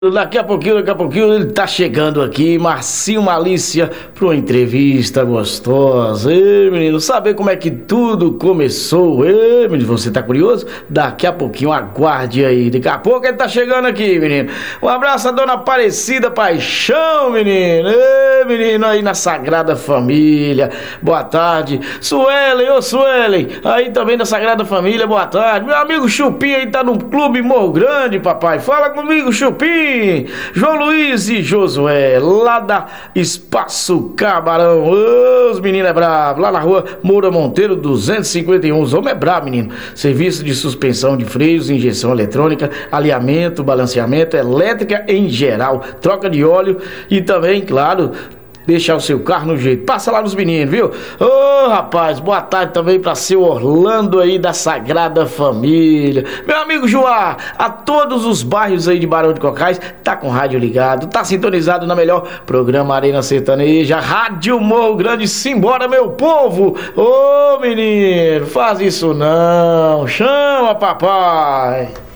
Daqui a pouquinho ele tá chegando aqui, Marcinho Malícia, para uma entrevista gostosa. Ei, menino, saber como é que tudo começou. Ei, menino, você tá curioso? Daqui a pouquinho, aguarde aí. Daqui a pouco ele tá chegando aqui, menino. Um abraço à dona Aparecida Paixão, menino. Ei, menino, aí na Sagrada Família. Boa tarde. Suelen, ô Suelen, aí também da Sagrada Família, boa tarde. Meu amigo Chupim aí tá no Clube Morro Grande, papai. Fala comigo, Chupim. João Luiz e Josué, lá da Espaço Camarão. Os meninos é brabo. Lá na rua Moura Monteiro 251. Os homens é brabo, menino. Serviço de suspensão de freios, injeção eletrônica, alinhamento, balanceamento, elétrica em geral, troca de óleo e também, claro, deixar o seu carro no jeito. Passa lá nos meninos, viu? Ô, rapaz, boa tarde também pra seu Orlando aí da Sagrada Família. Meu amigo Joá, a todos os bairros aí de Barão de Cocais, tá com rádio ligado, tá sintonizado na melhor programa Arena Sertaneja, Rádio Morro Grande. Simbora, meu povo! Ô, menino, faz isso não. Chama, papai.